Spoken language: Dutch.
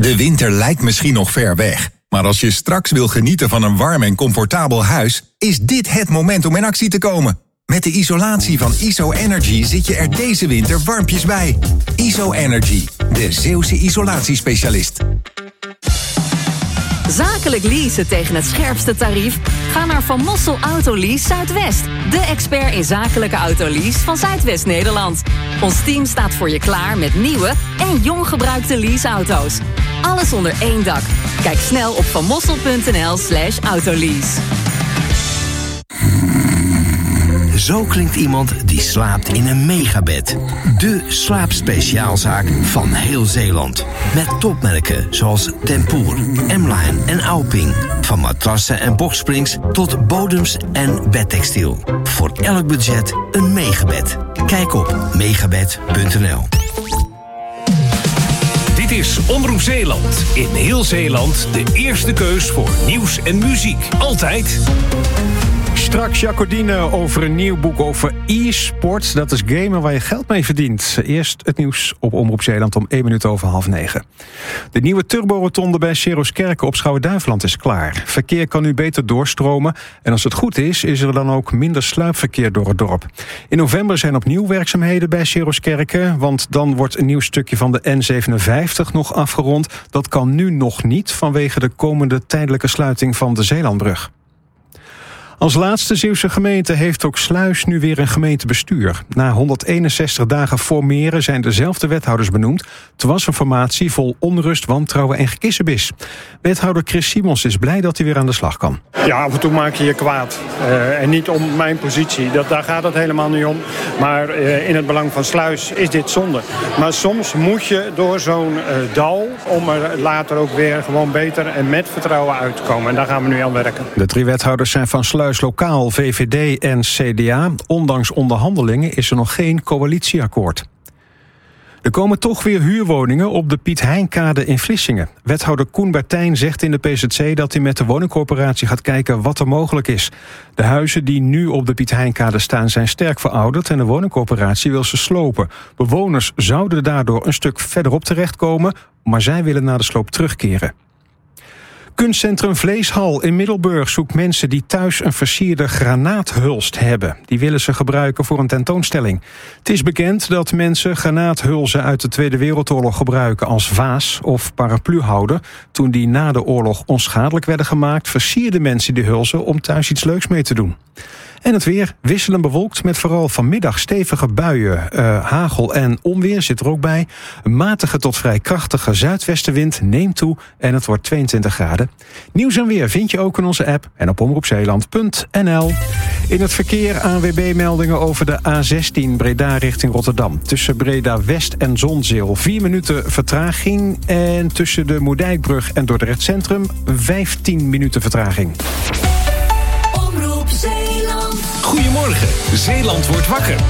De winter lijkt misschien nog ver weg. Maar als je straks wil genieten van een warm en comfortabel huis, is dit het moment om in actie te komen. Met de isolatie van ISO Energy zit je er deze winter warmpjes bij. ISO Energy, de Zeeuwse isolatiespecialist. Zakelijk leasen tegen het scherpste tarief? Ga naar Van Mossel Autolease Zuidwest. De expert in zakelijke autolease van Zuidwest-Nederland. Ons team staat voor je klaar met nieuwe en jong gebruikte leaseauto's. Alles onder één dak. Kijk snel op vanmossel.nl/autolease. Zo klinkt iemand die slaapt in een megabed. De slaapspeciaalzaak van heel Zeeland. Met topmerken zoals Tempoor, M-Line en Auping. Van matrassen en boxsprings tot bodems en bedtextiel. Voor elk budget een megabed. Kijk op megabed.nl. Dit is Omroep Zeeland. In heel Zeeland de eerste keus voor nieuws en muziek. Altijd. Straks Jacodine over een nieuw boek over e-sport. Dat is gamen waar je geld mee verdient. Eerst het nieuws op Omroep Zeeland om 9:01. De nieuwe turborotonde bij Ceroskerke op Schouwen-Duiveland is klaar. Verkeer kan nu beter doorstromen. En als het goed is, is er dan ook minder sluipverkeer door het dorp. In november zijn opnieuw werkzaamheden bij Ceroskerke. Want dan wordt een nieuw stukje van de N57 nog afgerond. Dat kan nu nog niet vanwege de komende tijdelijke sluiting van de Zeelandbrug. Als laatste Zeeuwse gemeente heeft ook Sluis nu weer een gemeentebestuur. Na 161 dagen formeren zijn dezelfde wethouders benoemd. Het was een formatie vol onrust, wantrouwen en gekissenbis. Wethouder Chris Simons is blij dat hij weer aan de slag kan. Ja, af en toe maak je je kwaad. En niet om mijn positie. Daar gaat het helemaal niet om. Maar in het belang van Sluis is dit zonde. Maar soms moet je door zo'n dal om er later ook weer gewoon beter en met vertrouwen uit te komen. En daar gaan we nu aan werken. De 3 wethouders zijn van Sluis Lokaal, VVD en CDA. Ondanks onderhandelingen is er nog geen coalitieakkoord. Er komen toch weer huurwoningen op de Piet Heinkade in Vlissingen. Wethouder Koen Bertijn zegt in de PZC dat hij met de woningcorporatie gaat kijken wat er mogelijk is. De huizen die nu op de Piet Heinkade staan zijn sterk verouderd en de woningcorporatie wil ze slopen. Bewoners zouden daardoor een stuk verderop terechtkomen, maar zij willen naar de sloop terugkeren. Kunstcentrum Vleeshal in Middelburg zoekt mensen die thuis een versierde granaathulst hebben. Die willen ze gebruiken voor een tentoonstelling. Het is bekend dat mensen granaathulzen uit de Tweede Wereldoorlog gebruiken als vaas of parapluhouder. Toen die na de oorlog onschadelijk werden gemaakt, versierden mensen die hulzen om thuis iets leuks mee te doen. En het weer wisselend bewolkt met vooral vanmiddag stevige buien. Hagel en onweer zit er ook bij. Een matige tot vrij krachtige zuidwestenwind neemt toe en het wordt 22 graden. Nieuws en weer vind je ook in onze app en op omroepzeeland.nl. In het verkeer ANWB-meldingen over de A16 Breda richting Rotterdam. Tussen Breda West en Zonzeel 4 minuten vertraging. En tussen de Moerdijkbrug en Dordrecht Centrum 15 minuten vertraging. Goedemorgen, Zeeland wordt wakker.